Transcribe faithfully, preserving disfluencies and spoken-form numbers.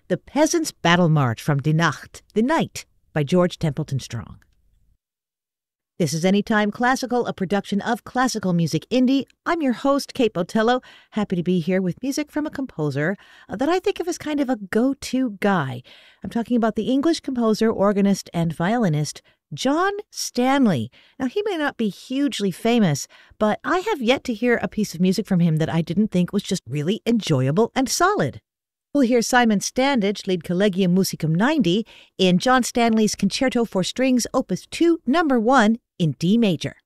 The Peasants' Battle March from Die Nacht, The Night, by George Templeton Strong. This is Anytime Classical, a production of Classical Music Indie. I'm your host, Kate Botello, happy to be here with music from a composer that I think of as kind of a go-to guy. I'm talking about the English composer, organist, and violinist, John Stanley. Now, he may not be hugely famous, but I have yet to hear a piece of music from him that I didn't think was just really enjoyable and solid. We'll hear Simon Standage lead Collegium Musicum ninety in John Stanley's Concerto for Strings, Opus two, Number one, in D major.